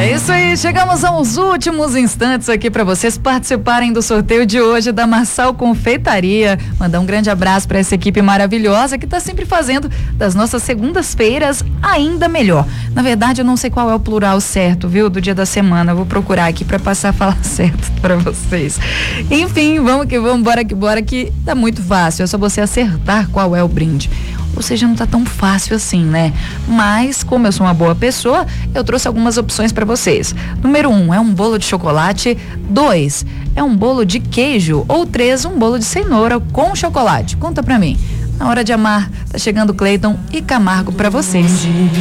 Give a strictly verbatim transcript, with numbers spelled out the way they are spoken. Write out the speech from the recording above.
É isso aí, chegamos aos últimos instantes aqui para vocês participarem do sorteio de hoje da Marçal Confeitaria. Mandar um grande abraço para essa equipe maravilhosa que está sempre fazendo das nossas segundas-feiras ainda melhor. Na verdade, eu não sei qual é o plural certo, viu, do dia da semana. Eu vou procurar aqui para passar a falar certo para vocês. Enfim, vamos que vamos, bora que bora que tá muito fácil. É só você acertar qual é o brinde. Ou seja, não tá tão fácil assim, né? Mas, como eu sou uma boa pessoa, eu trouxe algumas opções para vocês. Número um, é um bolo de chocolate. Dois, é um bolo de queijo. Ou três, um bolo de cenoura com chocolate. Conta pra mim. Na hora de amar, tá chegando Cleiton e Camargo para vocês.